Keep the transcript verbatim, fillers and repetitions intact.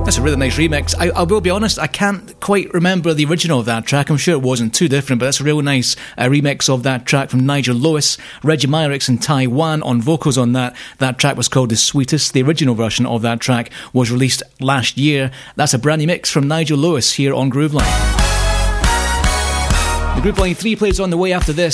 That's a really nice remix. I, I will be honest, I can't quite remember the original of that track. I'm sure it wasn't too different, but that's a real nice uh, remix of that track from Nigel Lewis, Reggie Myrick and Taiwan on vocals on that. That track was called The Sweetest. The original version of that track was released last year. That's a brand new mix from Nigel Lewis here on Grooveline. The Groove Line three plays on the way after this.